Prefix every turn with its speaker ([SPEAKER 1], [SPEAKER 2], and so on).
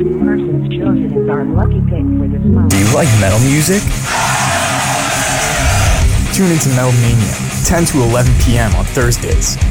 [SPEAKER 1] person's chosen as our lucky pick for this month.
[SPEAKER 2] Do you like metal music? Tune into Metal Mania, 10 to 11 p.m. on Thursdays.